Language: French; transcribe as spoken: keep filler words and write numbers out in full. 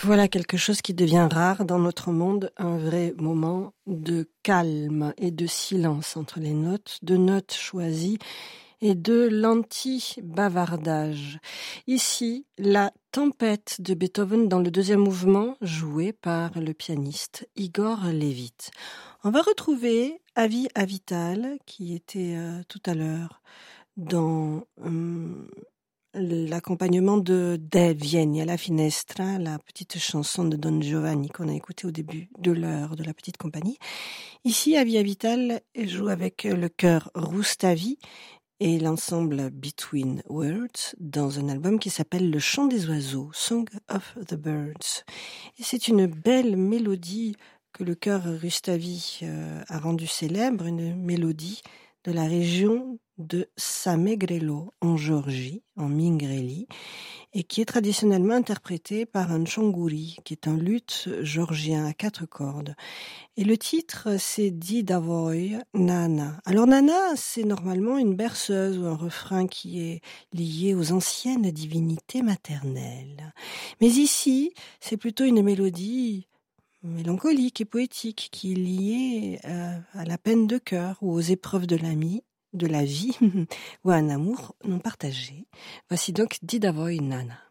Voilà quelque chose qui devient rare dans notre monde, un vrai moment de calme et de silence entre les notes, de notes choisies et de l'anti-bavardage. Ici, la tempête de Beethoven dans le deuxième mouvement, jouée par le pianiste Igor Levit. On va retrouver Avi Avital, qui était euh, tout à l'heure dans euh, l'accompagnement de De Vieni alla finestra, la petite chanson de Don Giovanni qu'on a écoutée au début de l'heure de la petite compagnie. Ici, Avi Avital joue avec le chœur Roustavi et l'ensemble Between Words dans un album qui s'appelle Le Chant des Oiseaux, Song of the Birds. Et c'est une belle mélodie que le chœur Roustavi euh, a rendue célèbre, une mélodie de la région de Samegrelo en Géorgie, en Mingreli, et qui est traditionnellement interprétée par un tchongouri, qui est un luth géorgien à quatre cordes. Et le titre, c'est Di Davoy Nana. Alors Nana, c'est normalement une berceuse ou un refrain qui est lié aux anciennes divinités maternelles. Mais ici, c'est plutôt une mélodie mélancolique et poétique qui est liée euh, à la peine de cœur ou aux épreuves de l'ami, de la vie ou à un amour non partagé. Voici donc Di Davoy Nana.